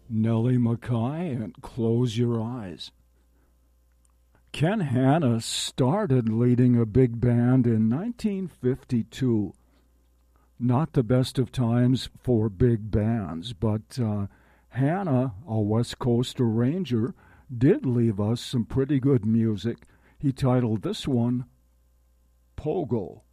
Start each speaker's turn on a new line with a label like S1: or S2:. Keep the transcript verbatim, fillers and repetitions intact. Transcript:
S1: Nellie Mackay and Close Your Eyes. Ken Hanna started leading a big band in nineteen fifty-two. Not the best of times for big bands, but uh, Hanna, a West Coast arranger, did leave us some pretty good music. He titled this one Pogo.